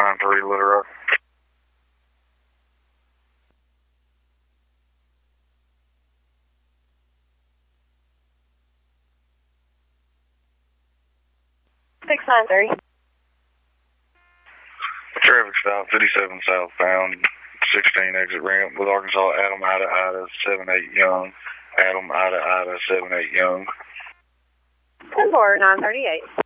9-3 Little Rock. Six 9-3. Traffic stop 57 southbound, 16 exit ramp with Arkansas Adam Ida Ida 78 Young. Adam Ida Ida 78 Young. 10-4 938.